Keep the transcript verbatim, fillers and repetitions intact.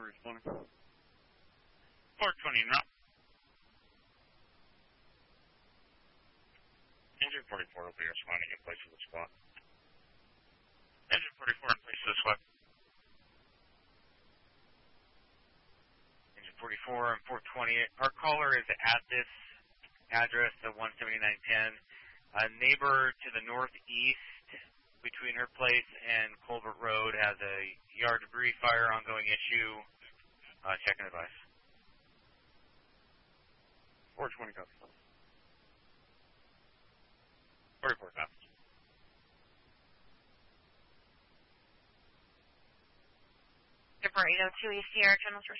responding. four twenty now. Engine forty-four will be responding in place of the squad. Engine forty-four in place of the squad. Engine forty-four and four twenty. Our caller is at this address, the one seventy-nine ten. A neighbor to the northeast between her place and Colbert Road has a yard debris fire ongoing issue. Uh, check and advice. four twenty copies. forty-four copies. Number eight oh two East Sierra, General